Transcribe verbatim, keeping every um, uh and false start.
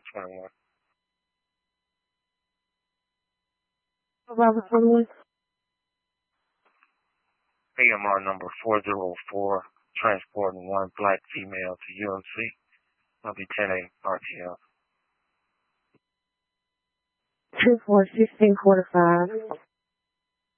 twenty-one. Bravo twenty-one. A M R number four zero four, transporting one black female to U M C. I'll be ten eight R T L. ten four sixteen forty-five.